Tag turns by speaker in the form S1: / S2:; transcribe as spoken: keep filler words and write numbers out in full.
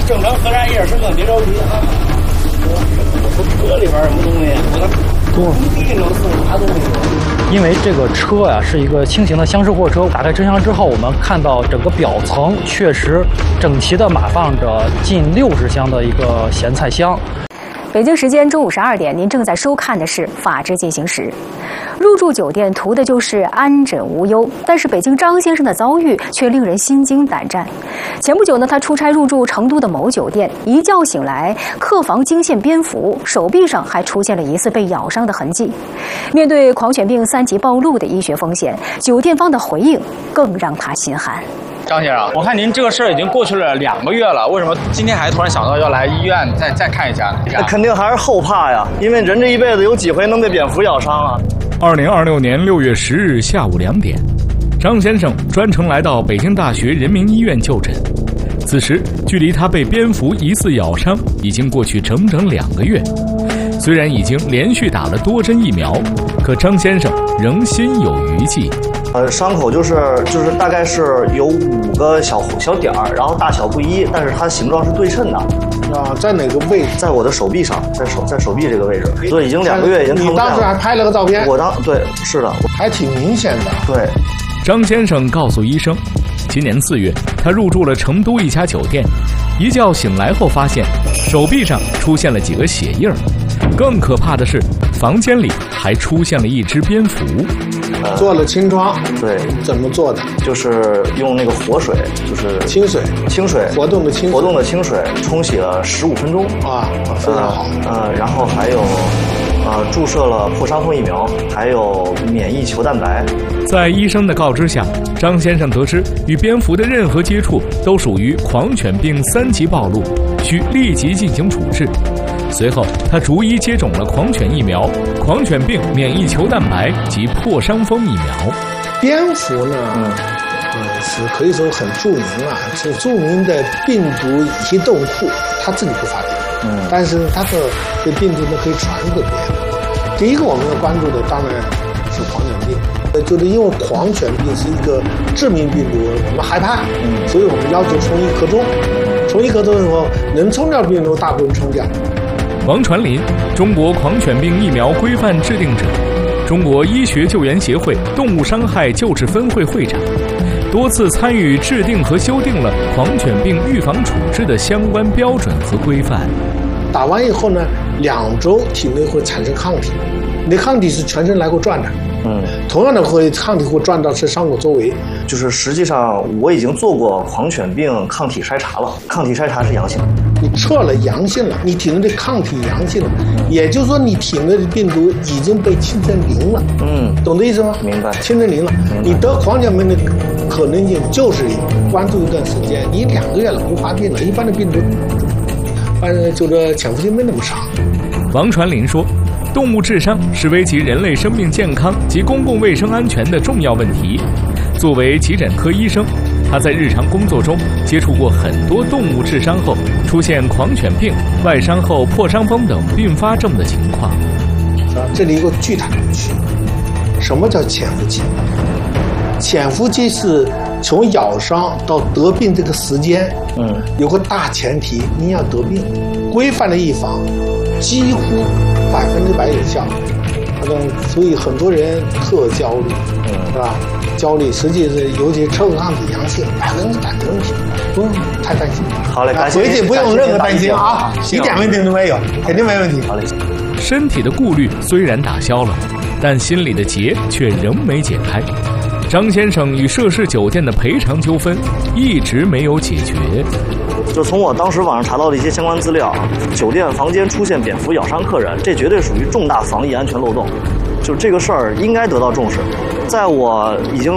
S1: 正常喝茶叶是个别着急啊。我车里边什么东西？我工地能送啥东西？
S2: 因为这个车呀、啊、是一个轻型的厢式货车，打开车厢之后，我们看到整个表层确实整齐地码放着近六十箱的一个咸菜箱。
S3: 北京时间中午十二点，您正在收看的是《法治进行时》。入住酒店图的就是安枕无忧，但是北京张先生的遭遇却令人心惊胆战。前不久呢，他出差入住成都的某酒店，一觉醒来，客房惊现蝙蝠，手臂上还出现了疑似被咬伤的痕迹。面对狂犬病三级暴露的医学风险，酒店方的回应更让他心寒。
S4: 张先生，我看您这个事儿已经过去了两个月了，为什么今天还突然想到要来医院再再看一下呢？
S5: 那肯定还是后怕呀，因为人这一辈子有几回能被蝙蝠咬伤啊？
S6: 二零二六年六月十日下午两点，张先生专程来到北京大学人民医院就诊。此时，距离他被蝙蝠疑似咬伤已经过去整整两个月。虽然已经连续打了多针疫苗，可张先生仍心有余悸。
S5: 呃，伤口就是就是大概是有五个小小点儿，然后大小不一，但是它形状是对称的。
S7: 啊，在哪个位置？
S5: 在我的手臂上，在手在手臂这个位置。所以已经两个月，已经看不见了。
S7: 你当时还拍了个照片？
S5: 我当对是的，
S7: 还挺明显的。
S5: 对，
S6: 张先生告诉医生，今年四月他入住了成都一家酒店，一觉醒来后发现手臂上出现了几个血印儿，更可怕的是房间里还出现了一只蝙蝠。
S5: 呃、
S7: 做了清创，
S5: 对，
S7: 怎么做的？
S5: 就是用那个活水，就是
S7: 清水，
S5: 清水
S7: 活动的清水
S5: 活动的清水冲洗了十五分钟
S7: 啊，非常好。
S5: 呃，然后还有呃注射了破伤风疫苗，还有免疫球蛋白。
S6: 在医生的告知下，张先生得知与蝙蝠的任何接触都属于狂犬病三级暴露，需立即进行处置。随后，他逐一接种了狂犬疫苗、狂犬病免疫球蛋白及破伤风疫苗。
S7: 蝙蝠呢，嗯，呃，是可以说很著名啊，是著名的病毒移动库，它自己不发病，嗯，但是它的这病毒呢可以传给别人。第一个我们要关注的当然是狂犬病，呃，就是因为狂犬病是一个致命病毒，我们害怕，嗯，所以我们要求从一克中，从一克中以后能冲掉病毒大部分冲掉。
S6: 王传林，中国狂犬病疫苗规范制定者，中国医学救援协会动物伤害救治分会会长，多次参与制定和修订了狂犬病预防处置的相关标准和规范。
S7: 打完以后呢，两周体内会产生抗体，你的抗体是全身来回转的，嗯，同样的会抗体会转到这伤口周围。
S5: 就是实际上我已经做过狂犬病抗体筛查了，抗体筛查是阳性。
S7: 你测了阳性了，你体内的抗体阳性了，也就是说你体内的病毒已经被清成零了。嗯，懂这意思吗？
S5: 明白。
S7: 清成零了，你得狂犬病的可能性就是零。关注一段时间，你两个月了不发病了，一般的病毒，反正就这潜伏期没那么长。
S6: 王传林说，动物智商是危及人类生命健康及公共卫生安全的重要问题。作为急诊科医生，他在日常工作中接触过很多动物致伤后出现狂犬病、外伤后破伤风等并发症的情况。
S7: 这里有个巨大的误区，什么叫潜伏期？潜伏期是从咬伤到得病这个时间，嗯，有个大前提，你要得病，规范的预防几乎百分之百有效。所以很多人特焦虑，嗯，是吧？焦虑实际是，尤其测抗体阳性，百分之百没问题，不用太担心。
S5: 好嘞，感谢。
S7: 回去不用任何担心啊，一点问题都没有，肯定没问题。
S5: 好嘞。
S6: 身体的顾虑虽然打消了，但心里的结却仍没解开。张先生与涉事酒店的赔偿纠纷一直没有解决。
S5: 就从我当时网上查到的一些相关资料，酒店房间出现蝙蝠咬伤客人，这绝对属于重大防疫安全漏洞，就这个事儿应该得到重视。在我已经